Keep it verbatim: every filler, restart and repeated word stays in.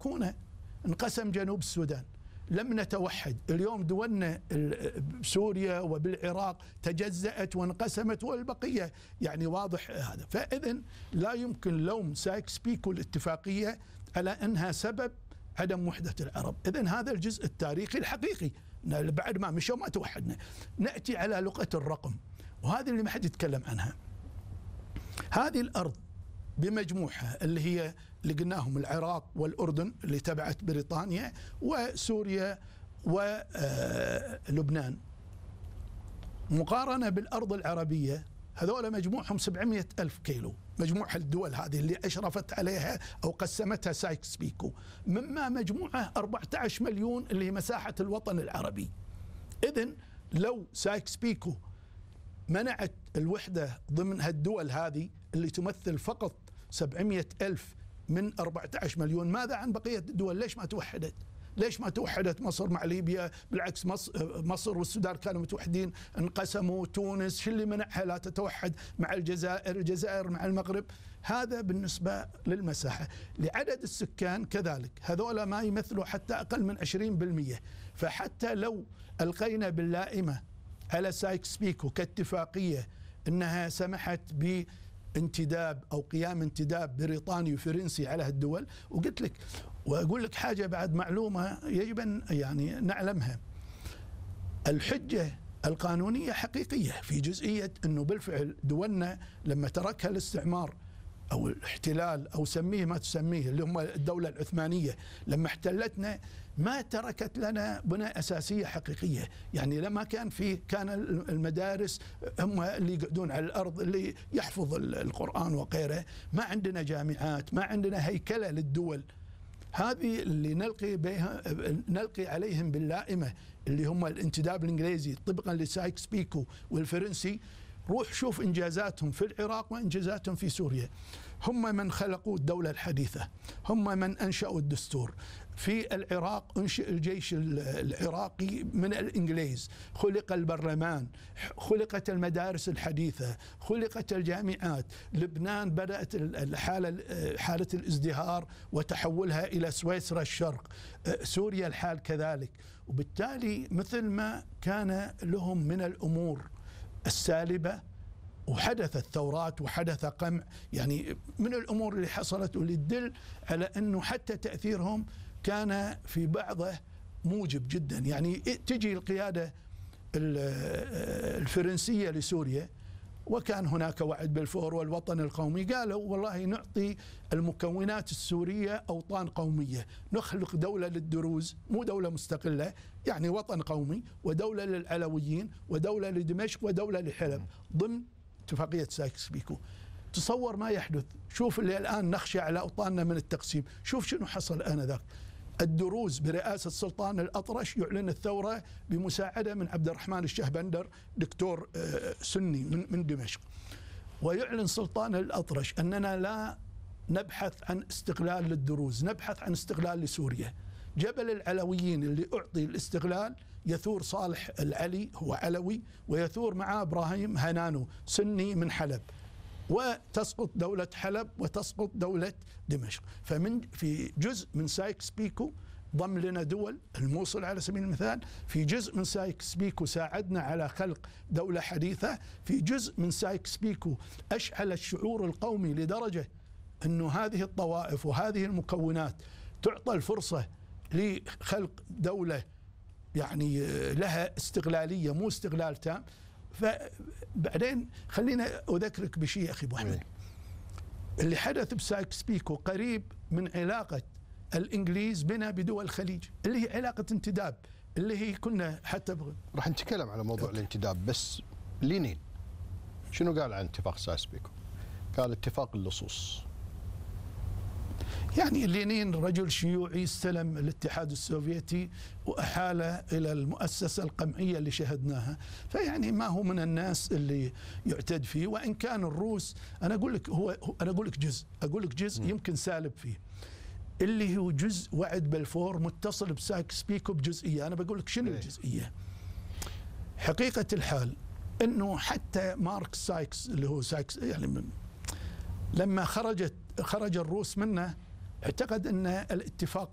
شاركونا. انقسم جنوب السودان، لم نتوحد. اليوم دولنا بسوريا وبالعراق تجزأت وانقسمت والبقية يعني واضح هذا. فإذن لا يمكن لوم سايكس بيكو الاتفاقية على أنها سبب عدم وحدة العرب. إذن هذا الجزء التاريخي الحقيقي بعد ما مشوا ما توحدنا. نأتي على لغة الرقم، وهذه اللي ما حد يتكلم عنها. هذه الأرض بمجموعها اللي هي اللي قلناهم العراق والأردن اللي تبعت بريطانيا وسوريا ولبنان، مقارنة بالأرض العربية هذول مجموعهم سبعمئة ألف كيلو، مجموع الدول هذه اللي أشرفت عليها أو قسمتها سايكس بيكو، مما مجموعة أربعة عشر مليون اللي هي مساحة الوطن العربي. إذن لو سايكس بيكو منعت الوحدة ضمن هالدول هذه اللي تمثل فقط سبعمئة ألف من أربعة عشر مليون، ماذا عن بقية الدول؟ ليش ما توحدت؟ ليش ما توحدت مصر مع ليبيا؟ بالعكس مصر والسودان كانوا متوحدين، انقسموا. تونس شو اللي منعها لا تتوحد مع الجزائر؟ الجزائر مع المغرب. هذا بالنسبة للمساحة. لعدد السكان كذلك، هذول ما يمثلوا حتى أقل من عشرين بالمئة. فحتى لو ألقينا باللائمة على سايكس بيكو كاتفاقية أنها سمحت بانتداب أو قيام انتداب بريطاني وفرنسي على هالدول، وقلت لك وأقول لك حاجة بعد معلومة يجب أن يعني نعلمها. الحجة القانونية حقيقية في جزئية أنه بالفعل دولنا لما تركها الاستعمار أو الاحتلال أو سميه ما تسميه اللي هم الدولة العثمانية، لما احتلتنا ما تركت لنا بناء أساسية حقيقية. يعني لما كان في كان المدارس هم اللي يقعدون على الأرض اللي يحفظ القرآن وغيره، ما عندنا جامعات، ما عندنا هيكلة للدول. هذه اللي نلقي بها نلقي عليهم باللائمة اللي هم الانتداب الإنجليزي طبقا لسايكس بيكو والفرنسي. روح شوف إنجازاتهم في العراق وإنجازاتهم في سوريا. هم من خلقوا الدولة الحديثة، هم من أنشأوا الدستور. في العراق أنشئ الجيش العراقي من الإنجليز، خلق البرلمان، خلقت المدارس الحديثة، خلقت الجامعات. لبنان بدأت الحالة حالة الازدهار وتحولها إلى سويسرا الشرق. سوريا الحال كذلك. وبالتالي مثل ما كان لهم من الأمور السالبة وحدثت ثورات وحدث قمع، يعني من الأمور اللي حصلت واللي تدل على أنه حتى تأثيرهم كان في بعضه موجب جدا. يعني تجي القيادة الفرنسية لسوريا وكان هناك وعد بلفور والوطن القومي، قالوا والله نعطي المكونات السورية أوطان قومية، نخلق دولة للدروز مو دولة مستقلة، يعني وطن قومي، ودولة للعلويين، ودولة لدمشق، ودولة لحلب ضمن اتفاقية سايكس بيكو. تصور ما يحدث. شوف اللي الآن نخشى على أوطاننا من التقسيم، شوف شنو حصل آنذاك. الدروز برئاسة سلطان الأطرش يعلن الثورة بمساعدة من عبد الرحمن الشهبندر دكتور سني من من دمشق، ويعلن سلطان الأطرش أننا لا نبحث عن استقلال للدروز، نبحث عن استقلال لسوريا. جبل العلويين اللي أعطي الاستقلال يثور صالح العلي هو علوي، ويثور معاه إبراهيم هنانو سني من حلب، وتسقط دولة حلب وتسقط دولة دمشق. فمن في جزء من سايكس بيكو ضم لنا دول، الموصل على سبيل المثال، في جزء من سايكس بيكو ساعدنا على خلق دولة حديثة، في جزء من سايكس بيكو أشعل الشعور القومي لدرجة أنه هذه الطوائف وهذه المكونات تعطى الفرصة لخلق دولة يعني لها استقلالية مو استقلال تام. فبعدين خلينا أذكرك بشيء أخي أبو أحمد، اللي حدث بسايكس بيكو قريب من علاقة الإنجليز بنا بدول الخليج، اللي هي علاقة انتداب، اللي هي كنا حتى بغ... راح نتكلم على موضوع أوكي. الانتداب. بس لينين شنو قال عن اتفاق سايكس بيكو؟ قال اتفاق اللصوص. يعني لينين رجل شيوعي استلم الاتحاد السوفيتي وأحاله إلى المؤسسة القمعية اللي شهدناها، فيعني ما هو من الناس اللي يعتد فيه. وإن كان الروس أنا أقول لك هو أنا أقول لك جزء أقول لك جزء يمكن سالب فيه، اللي هو جزء وعد بلفور متصل بسايكس بيكو بجزئية. أنا بقول لك شنو الجزئية. حقيقة الحال أنه حتى مارك سايكس اللي هو سايكس يعني من لما خرجت خرج الروس منه اعتقد أن الاتفاق